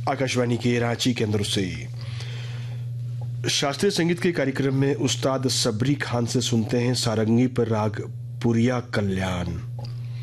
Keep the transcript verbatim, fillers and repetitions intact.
आकाशवाणी के रांची केंद्र से शास्त्रीय संगीत के कार्यक्रम में उस्ताद सबरी खान से सुनते हैं सारंगी पर राग पुरिया कल्याण।